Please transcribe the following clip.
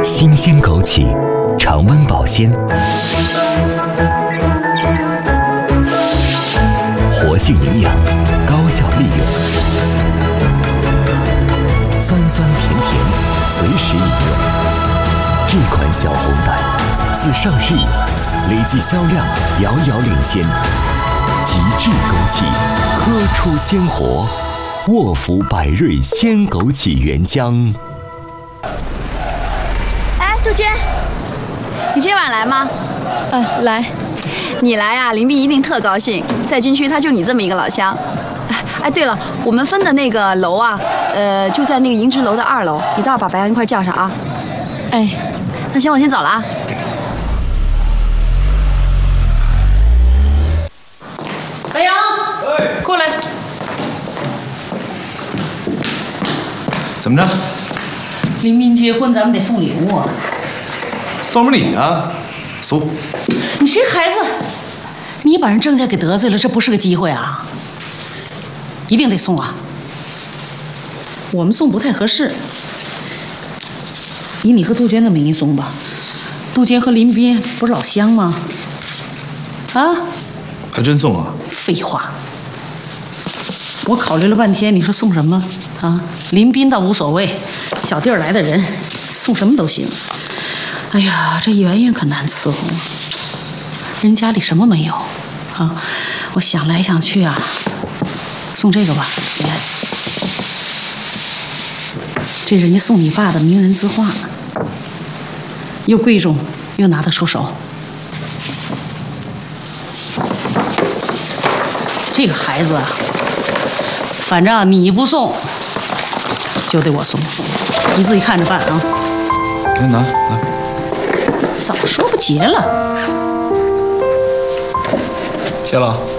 新鲜枸杞，常温保鲜，活性营养，高效利用，酸酸甜甜，随时饮用。这款小红胆自上市以来，累计销量遥遥领先。极致枸杞，喝出鲜活，沃福百瑞鲜枸杞原浆。 哎，杜鹃，你今晚来吗？ 来。 你来啊，林斌一定特高兴。在军区，他就你这么一个老乡。哎，对了，我们分的那个楼啊，就在那个银直楼的2楼，你待会儿把白杨一块叫上啊。 哎， 那行，我先走了啊。 白杨，过来。 怎么着？ 林斌结婚，咱们得送礼物啊。 送什么礼啊？送。 你这孩子，你把人郑家给得罪了，这不是个机会啊！一定得送啊！我们送不太合适，以你和杜鹃的名义送吧。杜鹃和林斌不是老乡吗？啊？ 还真送啊？ 废话！我考虑了半天，你说送什么啊？林斌倒无所谓，小地儿来的人，送什么都行。哎呀，这圆圆可难伺候，人家里什么没有啊？我想来想去啊，送这个吧。你看，这人家送你爸的名人字画，又贵重又拿得出手。这个孩子啊，反正你不送，就得我送，你自己看着办啊。 来拿。 早说不结了。 谢了。